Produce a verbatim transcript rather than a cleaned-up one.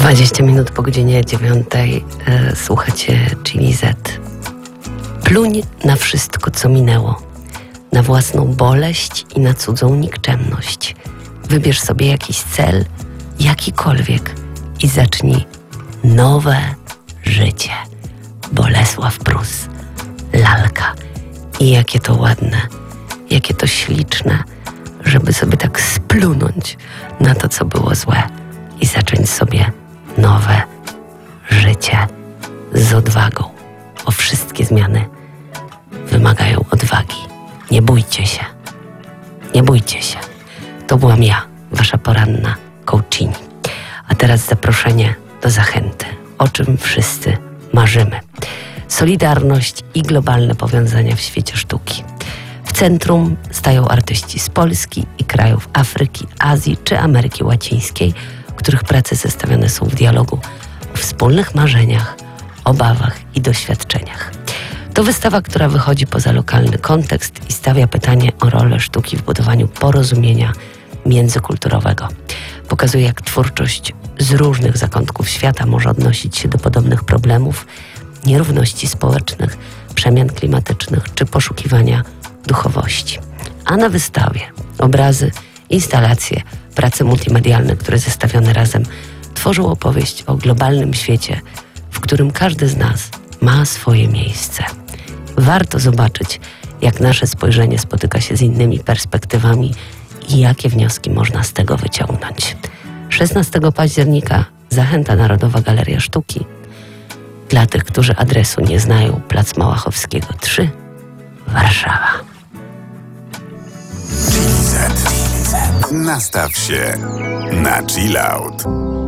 dwadzieścia minut po godzinie dziewiątej e, słuchacie Chili Z. Pluń na wszystko, co minęło. Na własną boleść i na cudzą nikczemność. Wybierz sobie jakiś cel, jakikolwiek i zacznij nowe życie. Bolesław Prus, lalka. I jakie to ładne, jakie to śliczne, żeby sobie tak splunąć na to, co było złe i zacząć sobie nowe życie z odwagą. O wszystkie zmiany wymagają odwagi. Nie bójcie się. Nie bójcie się. To byłam ja, wasza poranna coachini. A teraz zaproszenie do zachęty, o czym wszyscy marzymy. Solidarność i globalne powiązania w świecie sztuki. W centrum stają artyści z Polski i krajów Afryki, Azji czy Ameryki Łacińskiej, których prace zestawione są w dialogu o wspólnych marzeniach, obawach i doświadczeniach. To wystawa, która wychodzi poza lokalny kontekst i stawia pytanie o rolę sztuki w budowaniu porozumienia międzykulturowego. Pokazuje, jak twórczość z różnych zakątków świata może odnosić się do podobnych problemów, nierówności społecznych, przemian klimatycznych czy poszukiwania duchowości. A na wystawie obrazy, instalacje, prace multimedialne, które zestawione razem tworzą opowieść o globalnym świecie, w którym każdy z nas ma swoje miejsce. Warto zobaczyć, jak nasze spojrzenie spotyka się z innymi perspektywami i jakie wnioski można z tego wyciągnąć. szesnastego października Zachęta Narodowa Galeria Sztuki. Dla tych, którzy adresu nie znają, Plac Małachowskiego trzy, Warszawa. Nastaw się na chill out.